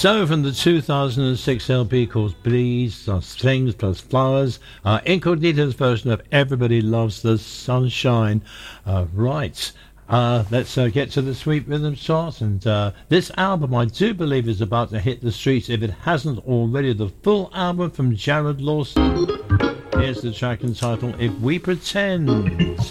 So, from the 2006 LP called Bleeds plus Things plus Flowers, Incognito's version of Everybody Loves the Sunshine. Right. Let's get to the Sweet Rhythm chart, and this album I do believe is about to hit the streets if it hasn't already. The full album from Jared Lawson. Here's the track entitled If We Pretend.